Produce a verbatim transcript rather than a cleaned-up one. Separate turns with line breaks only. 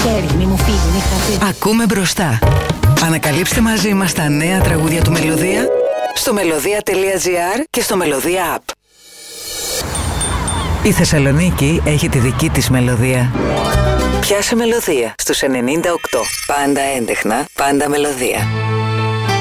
χέρι, μη μου φύγει, μη χαθεί.
Ακούμε μπροστά. Ανακαλύψτε μαζί μας τα νέα τραγούδια του Μελωδία στο μελωδία τελεία τζι άρ και στο Μελωδία App. Η Θεσσαλονίκη έχει τη δική της μελωδία. Πιάσε Μελωδία στους ενενήντα οκτώ. Πάντα έντεχνα, πάντα μελωδία.